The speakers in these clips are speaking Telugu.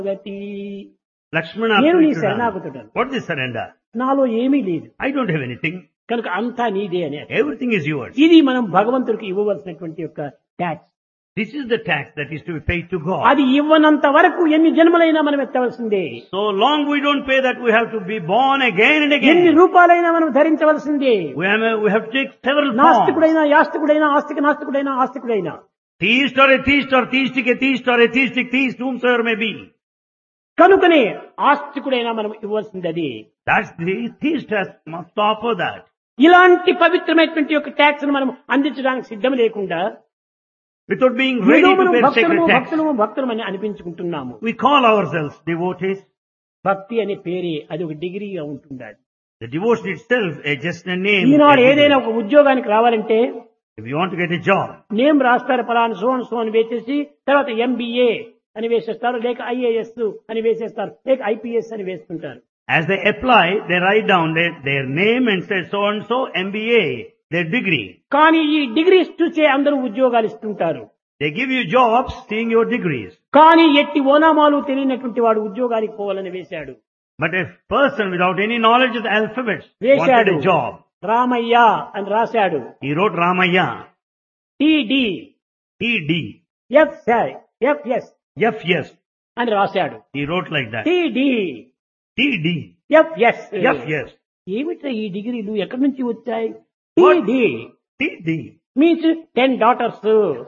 గతి Lakshmana నేను నీ approached Rama. శరణాగతుడను. What is surrender? నాలో ఏమీ లేదు I don't have anything. కనుక అంతా నీదే అని. Everything is yours. ఇది మనం భగవంతుడికి ఇవ్వవలసినటువంటి యొక్క tax. This is the tax that is to be paid to God. అది ఇవ్వనంత వరకు ఎన్ని జన్మలైనా మనం ఎత్తవలసిందే. So long we don't pay that, we have to be born again and ఎన్ని again. రూపాలైనా మనం ధరించవలసిందే. We have to take several forms. నాస్తికుడైనా యాస్తికుడైనా ఆస్తిక నాస్తికుడైనా ఆస్తికుడైనా Theist or theistic atheist or atheistic theist, whomsoever may be. కనుకనే ఆస్తికుడైనా మనం ఇవ్వాల్సింది అది. That's the theist must offer that. ఇలాంటి పవిత్రమైనటువంటి యొక్క ట్యాక్స్ మనం అందించడానికి సిద్ధం లేకుండా Without being ఏదో ready to మనం pay భక్తులము sacred tax. భక్తులము భక్తులము అని అనిపించుకుంటున్నాము. We call ourselves devotees. భక్తి అనే పేరే అది ఒక డిగ్రీగా ఉంటుంది. అది The devotion itself is just a name. ఈనాడు ఏదైనా ఒక ఉద్యోగానికి రావాలంటే If you want to get a job, name రాస్తారు పలానా సో అని వేసేసి తర్వాత MBA అని వేసేస్తారు, లేక IAS అని వేసేస్తారు, లేక IPS అని వేస్తుంటారు. as they apply, they write down their name and say so and so MBA, their degree. కానీ ఈ డిగ్రీస్ చూసే అందరూ ఉద్యోగాలు ఇస్తుంటారు. They give you jobs seeing your degrees. కానీ ఎట్టి ఓనామాలు తెలియనటువంటి వాడు ఉద్యోగానికి పోవాలని వేశాడు. But a person without any knowledge of the alphabets wanted వేశాడు. a job. రామయ్య అని రాశాడు. He wrote Ramaya, TD TD, FS FS. అని రాశాడు. He wrote like that. TD TD, FS FS, ఏమిట్రా ఈ డిగ్రీలు ఎక్కడి నుంచి వచ్చాయి? What? TD TD, means 10 daughters.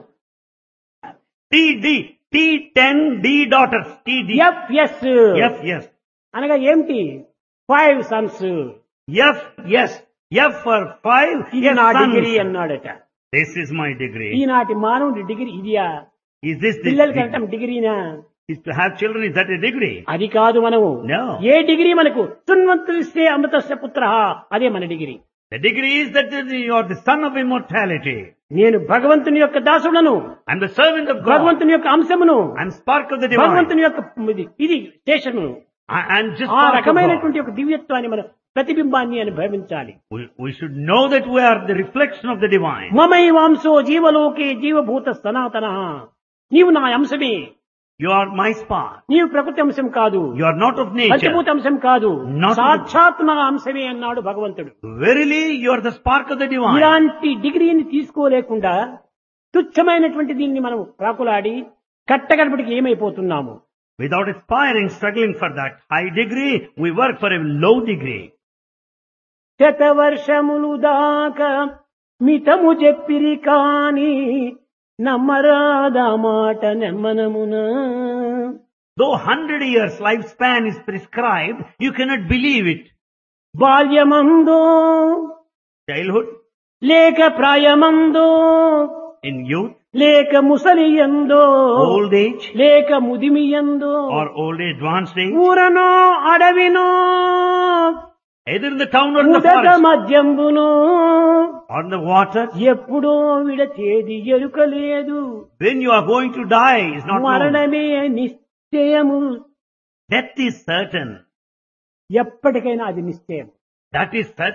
TD, T10 D daughters, TD, FS FS, అనగా ఏమిటి? 5 sons. FS, F for 5, ఇది yes, నా sons. డిగ్రీ అన్నాడట. This is my degree. ఈనాటి మానవుడి డిగ్రీ ఇదియా? Is this the పిల్లలకి degree? అంటాం డిగ్రీనా? Is to have children, is that a degree? అది కాదు. మనము No. ఏ డిగ్రీ మనకు సున్వంతులిస్తే అమృతస్య పుత్ర, అదే మన degree. The degree is that you are the son of immortality. నేను భగవంతుని యొక్క దాసుడను, I'm the servant of God. భగవంతుని యొక్క అంశమును, I'm spark of the divine. భగవంతుని యొక్క ఇది శేషమును. I'm just ఆ spark of God. రకమైనటువంటి ఒక దివ్యత్వాన్ని మనం ప్రతిబింబాన్ని అనుభవించాలి. We should know that we are the reflection of the divine. మమై వాంసో జీవలోకే జీవభూత సనాతన. నీవు నా అంశమే, You are my spark. నీవు ప్రకృతి అంశం కాదు, You are not of nature. పంచభూత అంశం కాదు, Not- సాక్షాత్ నా అంశమే అన్నాడు భగవంతుడు. Verily, you are the spark of the divine. ఇలాంటి డిగ్రీని తీసుకోలేకుండా తుచ్చమైనటువంటి దీన్ని మనం రాకులాడి కట్టగడపటికి ఏమైపోతున్నాము? Without aspiring, struggling for that high degree, we work for a low degree. శతవర్షములు దాకా మితము చెప్పిరి కాని నమ్మరాదా మాట నెమ్మనమున. Though 100 years lifespan is prescribed, you cannot believe it. బాల్యమందో Childhood, లేక ప్రాయమందో in youth, లేక ముసలియందో old age, లేక ముదిమియందో or old age, advanced age, ఊరనో అడవినో either in the town or in the ఉదక forest, మద్యంబునో or in the water. ఎప్పుడో విడచేది ఎరుకలేదు. When you are going to die is not known. మరణమే నిశ్చయము. Death is certain. ఎప్పటికైనా అది నిశ్చయం. That is certain.